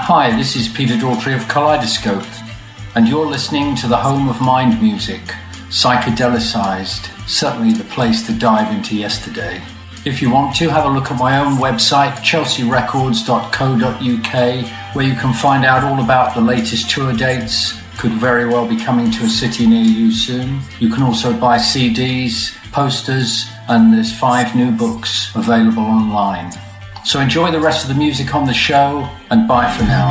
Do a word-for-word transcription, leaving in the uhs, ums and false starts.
Hi, this is Peter Daughtry of Kaleidoscope, and you're listening to the home of mind music, psychedelicized, certainly the place to dive into yesterday. If you want to, have a look at my own website, chelsea records dot co dot uk, where you can find out all about the latest tour dates. Could very well be coming to a city near you soon. You can also buy C Ds, posters, and there's five new books available online. So enjoy the rest of the music on the show, and bye for now.